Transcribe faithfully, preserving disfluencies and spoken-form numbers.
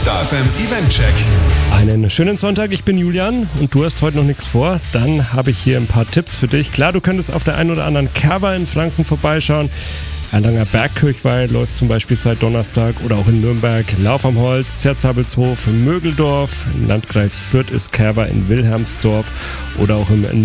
Star F M Eventcheck. Einen schönen Sonntag, ich bin Julian und du hast heute noch nichts vor. Dann habe ich hier ein paar Tipps für dich. Klar, du könntest auf der einen oder anderen Cover in Franken vorbeischauen. Erlanger Bergkirchweih läuft zum Beispiel seit Donnerstag oder auch in Nürnberg. Lauf am Holz, Zerzabelshof, Mögeldorf. Im Landkreis Fürth ist Kerber in Wilhelmsdorf oder auch im